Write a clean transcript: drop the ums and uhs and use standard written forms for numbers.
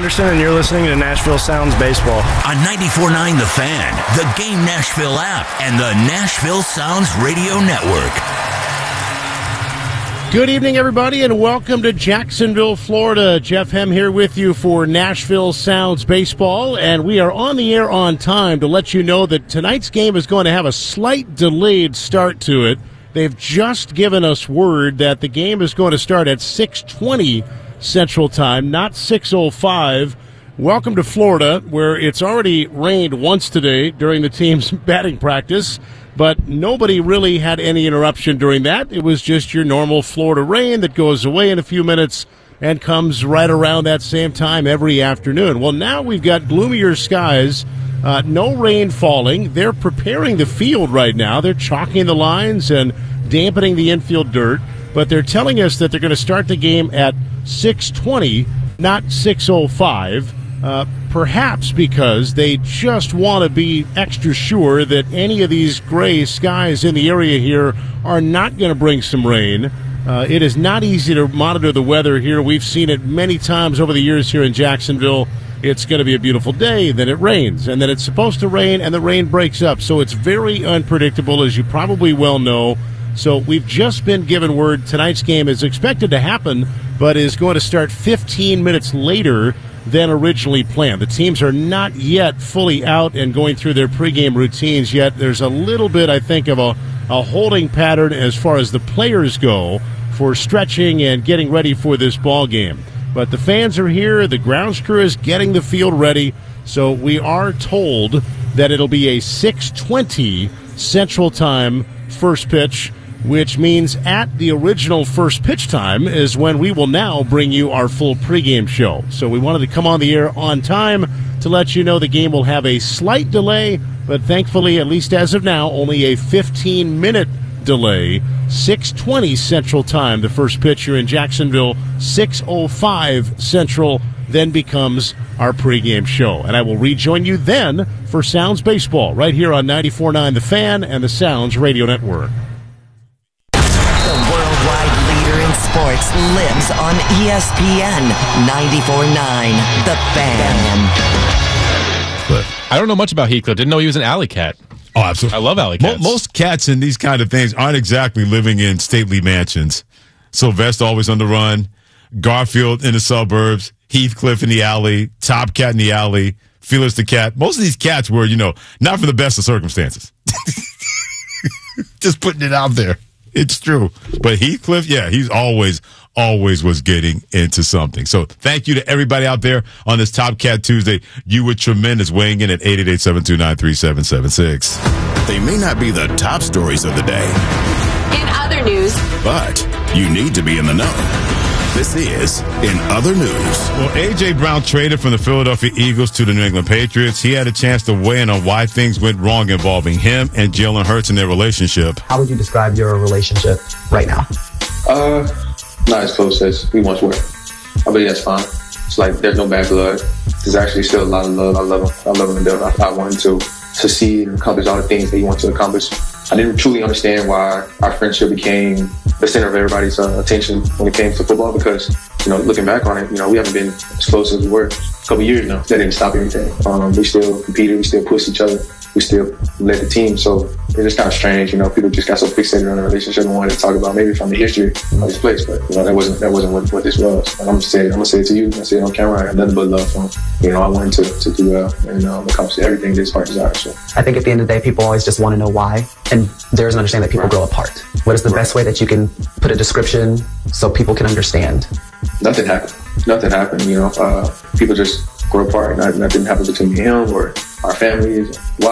Anderson, and you're listening to Nashville Sounds Baseball. On 94.9 The Fan, the Game Nashville app, and the Nashville Sounds Radio Network. Good evening, everybody, and welcome to Jacksonville, Florida. Jeff Hem here with you for Nashville Sounds Baseball, and we are on the air on time to let you know that tonight's game is going to have a slight delayed start to it. They've just given us word that the game is going to start at 6:20 Central Time, not 6:05. Welcome to Florida, where it's already rained once today during the team's batting practice, but nobody really had any interruption during that. It was just your normal Florida rain that goes away in a few minutes and comes right around that same time every afternoon. Well, now we've got gloomier skies, no rain falling. They're preparing the field right now. They're chalking the lines and dampening the infield dirt, but they're telling us that they're going to start the game at 6:20, not 6:05, perhaps because they just want to be extra sure that any of these gray skies in the area here are not going to bring some rain. It is not easy to monitor the weather here. We've seen it many times over the years here in Jacksonville. It's going to be a beautiful day, then it rains, and then it's supposed to rain, and the rain breaks up. So it's very unpredictable, as you probably well know. So we've just been given word tonight's game is expected to happen, but is going to start 15 minutes later than originally planned. The teams are not yet fully out and going through their pregame routines yet. There's a little bit, I think, of a holding pattern as far as the players go for stretching and getting ready for this ball game. But the fans are here. The grounds crew is getting the field ready. So we are told that it'll be a 6:20 Central Time first pitch, which means at the original first pitch time is when we will now bring you our full pregame show. So we wanted to come on the air on time to let you know the game will have a slight delay, but thankfully, at least as of now, only a 15-minute delay. 6:20 Central Time, the first pitch here in Jacksonville. 6:05 Central then becomes our pregame show. And I will rejoin you then for Sounds Baseball right here on 94.9 The Fan and the Sounds Radio Network. Sports lives on ESPN 94.9 The Fan. I don't know much about Heathcliff. Didn't know he was an alley cat. Oh, absolutely. I love alley cats. Most cats in these kind of things aren't exactly living in stately mansions. Sylvester always on the run, Garfield in the suburbs, Heathcliff in the alley, Top Cat in the alley, Felix the cat. Most of these cats were, not for the best of circumstances. Just putting it out there. It's true. But Heathcliff, yeah, he's always was getting into something. So thank you to everybody out there on this Top Cat Tuesday. You were tremendous, weighing in at 888-729-3776. They may not be the top stories of the day. In other news. But you need to be in the know. This is In Other News. Well, A.J. Brown traded from the Philadelphia Eagles to the New England Patriots. He had a chance to weigh in on why things went wrong involving him and Jalen Hurts in their relationship. How would you describe your relationship right now? Not as close as we once were. I believe that's fine. It's like there's no bad blood. There's actually still a lot of love. I love him. I love him to death. I want him to succeed and accomplish all the things that he wants to accomplish. I didn't truly understand why our friendship became the center of everybody's attention when it came to football because, looking back on it, we haven't been as close as we were a couple years now. That didn't stop anything. We still competed. We still pushed each other. We still led the team. So it's just kind of strange. People just got so fixated on the relationship and wanted to talk about maybe from the history of this place. But, that wasn't what this was. And I'm going to say it to you. I'm going to say it on camera. I have nothing but love for him. I want him to do well and accomplish everything his heart desires. So. I think at the end of the day, people always just want to know why. And there's an understanding that people grow apart. What is the best way that you can put a description so people can understand? Nothing happened. People just grow apart. Nothing happened between him or our families. Why?